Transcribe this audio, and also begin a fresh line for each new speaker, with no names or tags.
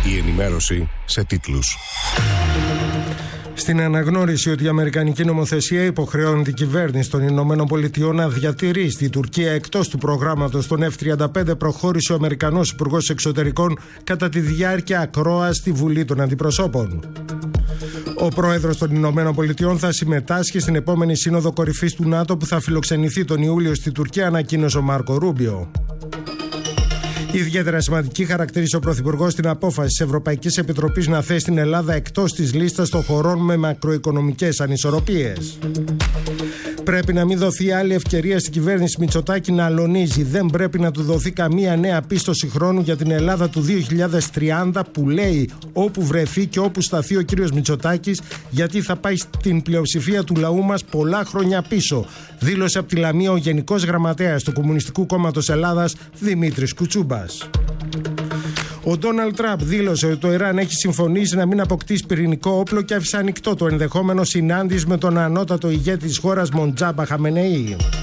Η ενημέρωση σε τίτλους.
Στην αναγνώριση ότι η αμερικανική νομοθεσία υποχρεώνει την κυβέρνηση των Ηνωμένων Πολιτειών να διατηρεί στη Τουρκία εκτός του προγράμματος των F-35, προχώρησε ο Αμερικανός Υπουργός Εξωτερικών κατά τη διάρκεια ακρόασης στη Βουλή των Αντιπροσώπων. Ο πρόεδρος των Ηνωμένων Πολιτειών θα συμμετάσχει στην επόμενη σύνοδο κορυφής του ΝΑΤΟ που θα φιλοξενηθεί τον Ιούλιο στη Τουρκία, ανακοίνωσε ο Μάρκο Ρούμπιο. Ιδιαίτερα σημαντική χαρακτήρισε ο Πρωθυπουργός την απόφαση της Ευρωπαϊκής Επιτροπής να θέσει την Ελλάδα εκτός της λίστας των χωρών με μακροοικονομικές ανισορροπίες. Πρέπει να μην δοθεί άλλη ευκαιρία στην κυβέρνηση Μητσοτάκη να αλωνίζει. Δεν πρέπει να του δοθεί καμία νέα πίστοση χρόνου για την Ελλάδα του 2030 που λέει όπου βρεθεί και όπου σταθεί ο κύριος Μητσοτάκης, γιατί θα πάει στην πλειοψηφία του λαού μας πολλά χρόνια πίσω, δήλωσε από τη Λαμία ο Γενικός Γραμματέας του Κομμουνιστικού Κόμματος Ελλάδας Δημήτρης Κουτσούμπας. Ο Ντόναλντ Τραμπ δήλωσε ότι το Ιράν έχει συμφωνήσει να μην αποκτήσει πυρηνικό όπλο και άφησε ανοιχτό το ενδεχόμενο συνάντηση με τον ανώτατο ηγέτη της χώρας Μοντζάμπα Χαμενεή.